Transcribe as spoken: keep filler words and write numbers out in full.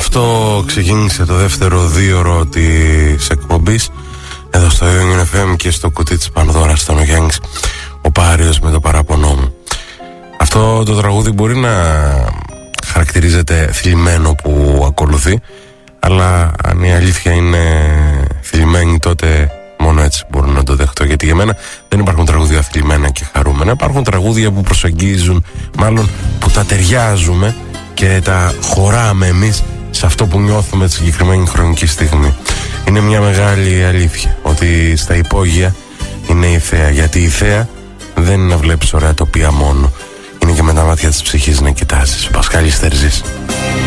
Αυτό ξεκίνησε το δεύτερο δίωρο της εκπομπής εδώ στο Union εφ εμ και στο κουτί της Πανδώρας στον Γιάννης ο Πάριος με το παράπονό μου. Αυτό το τραγούδι μπορεί να χαρακτηρίζεται θλιμμένο που ακολουθεί, αλλά αν η αλήθεια είναι θλιμμένη, τότε μόνο έτσι μπορώ να το δεχτώ, γιατί για μένα δεν υπάρχουν τραγούδια θλιμμένα και χαρούμενα. Υπάρχουν τραγούδια που προσεγγίζουν, μάλλον που τα ταιριάζουμε και τα χωράμε εμείς σε αυτό που νιώθουμε τη συγκεκριμένη χρονική στιγμή. Είναι μια μεγάλη αλήθεια ότι στα υπόγεια είναι η θέα, γιατί η θέα δεν είναι να βλέπεις ωραία τοπία μόνο, είναι και με τα μάτια της ψυχής να κοιτάζεις. Πασχάλης Τερζής.